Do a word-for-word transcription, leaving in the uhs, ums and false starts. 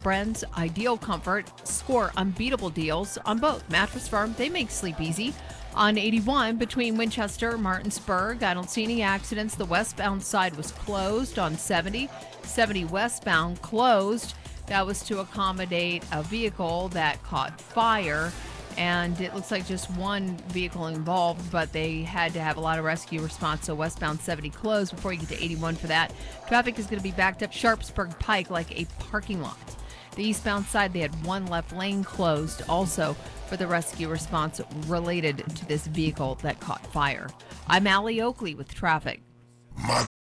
Friends, Ideal Comfort, score unbeatable deals on both. Mattress Firm, they make sleep easy. On eighty-one between Winchester and Martinsburg, I don't see any accidents. The westbound side was closed on seventy. seventy westbound closed. That was to accommodate a vehicle that caught fire. And it looks like just one vehicle involved, but they had to have a lot of rescue response. So westbound seventy closed before you get to eighty-one for that. Traffic is going to be backed up Sharpsburg Pike like a parking lot. The eastbound side, they had one left lane closed also for the rescue response related to this vehicle that caught fire. I'm Allie Oakley with traffic. My